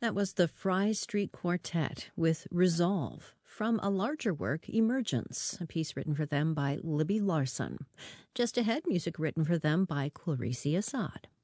That was the Fry Street Quartet with Resolve from a larger work, Emergence, a piece written for them by Libby Larson. Just ahead, music written for them by Clarice Assad.